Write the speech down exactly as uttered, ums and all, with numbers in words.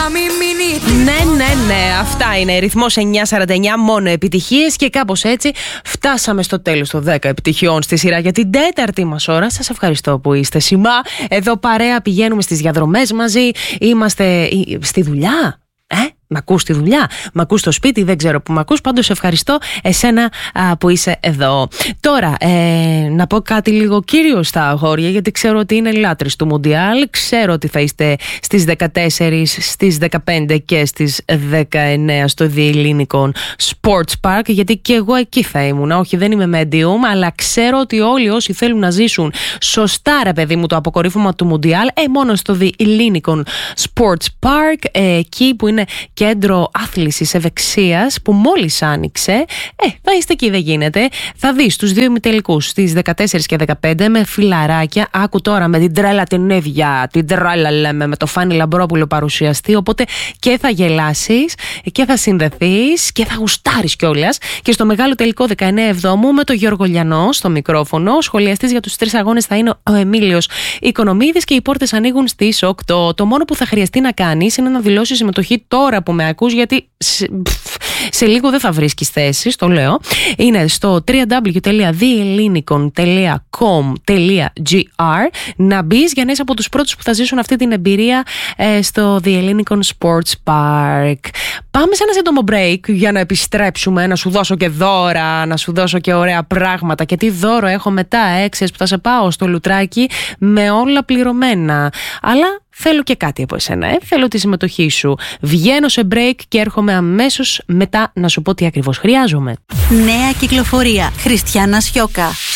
να μην μείνει. Ναι, ναι, ναι, αυτά είναι. Ρυθμός εννιά σαράντα εννιά, μόνο επιτυχίες. Και κάπως έτσι φτάσαμε στο τέλος των δέκα επιτυχιών στη σειρά για την τέταρτη μας ώρα. Σας ευχαριστώ που είστε σημά. Εδώ παρέα πηγαίνουμε στις διαδρομές μαζί. Είμαστε στη δουλειά. Ε, μ' ακούς στη δουλειά, μ' ακούς στο σπίτι, δεν ξέρω που μ' ακούς. Πάντως ευχαριστώ εσένα α, που είσαι εδώ. Τώρα, ε, να πω κάτι λίγο κύριο στα αγόρια, γιατί ξέρω ότι είναι λάτρες του Μουντιάλ. Ξέρω ότι θα είστε στις δεκατέσσερις, στις δεκαπέντε και στις δεκαεννέα στο Διελλήνικον Sports Park, γιατί και εγώ εκεί θα ήμουν. Όχι, δεν είμαι medium, αλλά ξέρω ότι όλοι όσοι θέλουν να ζήσουν σωστά, ρε παιδί μου, το αποκορύφωμα του Μουντιάλ, ε, μόνο στο Διελλήνικον Sports Park, ε, εκεί που είναι κέντρο άθλησης ευεξίας, που μόλις άνοιξε, ε, θα είστε εκεί, δεν γίνεται. Θα δεις τους δύο ημιτελικούς στις δεκατέσσερις και δεκαπέντε με φιλαράκια. Άκου τώρα, με την τρέλα την ίδια, την τρέλα λέμε, με το Φάνη Λαμπρόπουλο παρουσιαστή. Οπότε και θα γελάσεις και θα συνδεθείς και θα γουστάρεις κιόλας. Και στο μεγάλο τελικό δεκαεννέα Εβδόμου με τον Γιώργο Λιανό στο μικρόφωνο. Σχολιαστής για τους τρεις αγώνες θα είναι ο Εμίλιος Οικονομίδης και οι πόρτες ανοίγουν στις οκτώ. Το μόνο που θα χρειαστεί να κάνεις είναι να δηλώσεις συμμετοχή τώρα που με ακούς, γιατί σε, σε λίγο δεν θα βρίσκεις θέσεις, το λέω. Είναι στο double-u double-u double-u τελεία διελλήνικον τελεία com τελεία gr να μπεις για να είσαι από τους πρώτους που θα ζήσουν αυτή την εμπειρία ε, στο Διελλήνικον Sports Park. Πάμε σε ένα σύντομο break για να επιστρέψουμε, να σου δώσω και δώρα, να σου δώσω και ωραία πράγματα. Και τι δώρο έχω μετά, έξες που θα σε πάω στο Λουτράκι με όλα πληρωμένα. Αλλά θέλω και κάτι από εσένα, ε. Θέλω τη συμμετοχή σου. Βγαίνω σε break και έρχομαι αμέσως μετά να σου πω τι ακριβώς χρειάζομαι. Νέα κυκλοφορία. Χριστιάνα Σιώκα.